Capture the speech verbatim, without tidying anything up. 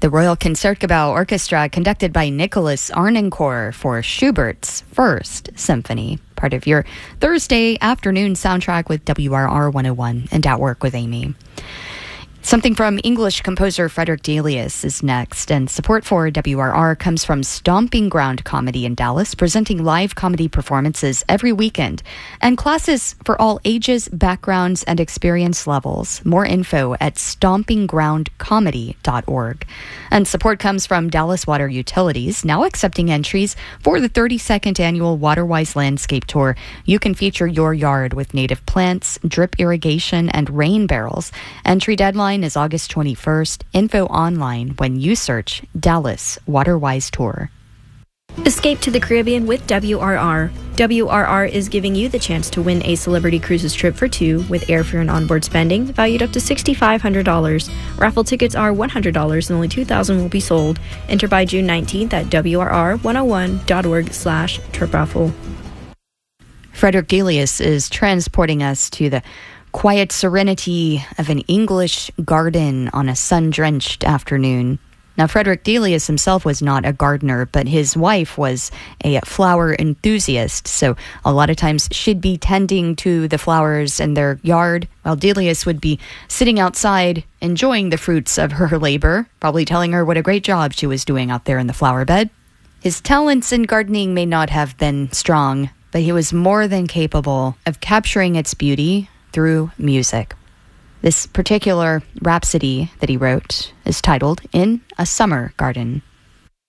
The Royal Concertgebouw Orchestra conducted by Nicholas Arnoncourt for Schubert's First Symphony. Part of your Thursday afternoon soundtrack with W R R one oh one and At Work with Amy. Something from English composer Frederick Delius is next, and support for W R R comes from Stomping Ground Comedy in Dallas, presenting live comedy performances every weekend, and classes for all ages, backgrounds, and experience levels. More info at stomping ground comedy dot org. And support comes from Dallas Water Utilities, now accepting entries for the thirty-second annual Waterwise Landscape Tour. You can feature your yard with native plants, drip irrigation, and rain barrels. Entry deadline is August twenty-first. Info online when you search Dallas Waterwise Tour. Escape to the Caribbean with W R R. W R R is giving you the chance to win a Celebrity Cruises trip for two with airfare and onboard spending valued up to six thousand five hundred dollars. Raffle tickets are one hundred dollars and only two thousand will be sold. Enter by June nineteenth at W R R one oh one dot org slash trip raffle. Frederick Delius is transporting us to the quiet serenity of an English garden on a sun-drenched afternoon. Now, Frederick Delius himself was not a gardener, but his wife was a flower enthusiast, so a lot of times she'd be tending to the flowers in their yard, while Delius would be sitting outside enjoying the fruits of her labor, probably telling her what a great job she was doing out there in the flower bed. His talents in gardening may not have been strong, but he was more than capable of capturing its beauty through music. This particular rhapsody that he wrote is titled In a Summer Garden.